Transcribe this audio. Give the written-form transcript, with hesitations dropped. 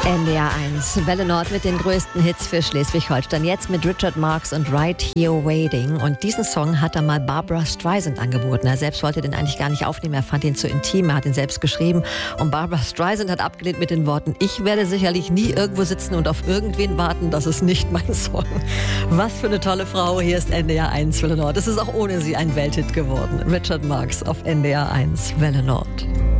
NDR 1, Welle Nord mit den größten Hits für Schleswig-Holstein. Jetzt mit Richard Marx und Right Here Waiting. Und diesen Song hat er mal Barbra Streisand angeboten. Er selbst wollte den eigentlich gar nicht aufnehmen. Er fand ihn zu intim. Er hat ihn selbst geschrieben. Und Barbra Streisand hat abgelehnt mit den Worten: Ich werde sicherlich nie irgendwo sitzen und auf irgendwen warten. Das ist nicht mein Song. Was für eine tolle Frau. Hier ist NDR 1 Welle Nord. Es ist auch ohne sie ein Welthit geworden. Richard Marx auf NDR 1 Welle Nord.